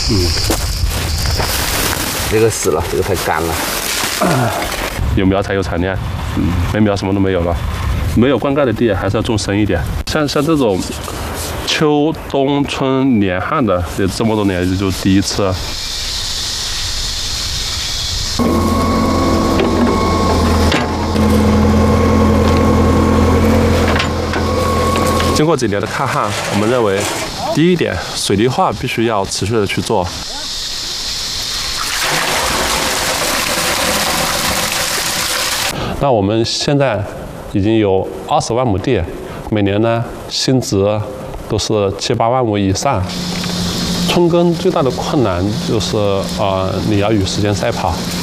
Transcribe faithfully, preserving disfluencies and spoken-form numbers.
嗯，这个死了，这个太干了。 有苗才有产量，嗯，没苗什么都没有了。没有灌溉的地还是要种深一点，像像这种秋冬春连旱的，也这么多年就第一次。经过几年的抗旱，我们认为，第一点，水泥化必须要持续的去做。那我们现在已经有二十万亩地，每年呢新值都是七八万亩以上。春耕最大的困难就是呃你要与时间赛跑，